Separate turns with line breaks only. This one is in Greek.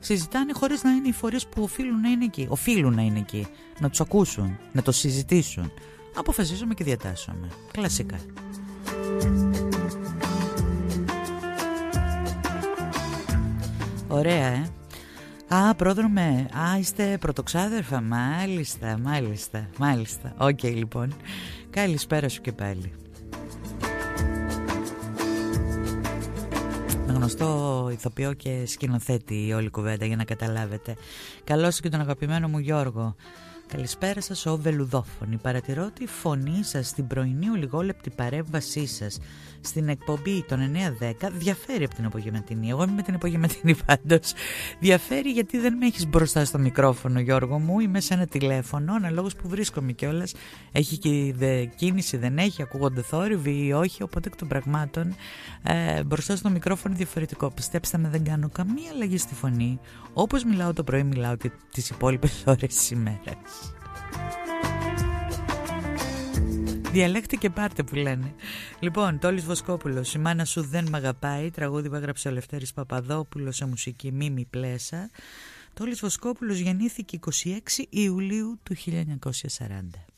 συζητάνε χωρίς να είναι οι φορείς που οφείλουν να είναι εκεί. Οφείλουν να είναι εκεί, να τους ακούσουν, να το συζητήσουν. Αποφασίζομαι και διατάσσομαι. Κλασικά. Ωραία, πρόδρομε. Είστε πρωτοξάδερφα. Μάλιστα. Οκ, λοιπόν. Καλησπέρα σου και πάλι. Με γνωστό ηθοποιό και σκηνοθέτη η όλη κουβέντα, για να καταλάβετε. Καλώς και τον αγαπημένο μου Γιώργο. Καλησπέρα σας, ο Βελουδόφωνη. Παρατηρώ τη φωνή σας στην πρωινή ολιγόλεπτη παρέμβασή σας στην εκπομπή των 9-10 διαφέρει από την απογευματινή. Εγώ είμαι με την απογευματινή πάντως. Διαφέρει γιατί δεν με έχεις μπροστά στο μικρόφωνο, Γιώργο μου. Είμαι σε ένα τηλέφωνο, αναλόγως που βρίσκομαι κιόλας. Έχει και κίνηση, δεν έχει, ακούγονται θόρυβοι ή όχι. Οπότε εκ των πραγμάτων μπροστά στο μικρόφωνο διαφορετικό. Πιστέψτε με, δεν κάνω καμία αλλαγή στη φωνή. Όπως μιλάω το πρωί, μιλάω και τις υπόλοιπες ώρες της ημέρας. Διαλέχτε και πάρτε που λένε. Λοιπόν, Τόλης Βοσκόπουλος, η μάνα σου δεν μ' αγαπάει. Τραγούδι που έγραψε ο Λευτέρης Παπαδόπουλος σε μουσική Μίμη Πλέσα. Τόλης Βοσκόπουλος γεννήθηκε 26 Ιουλίου του 1940.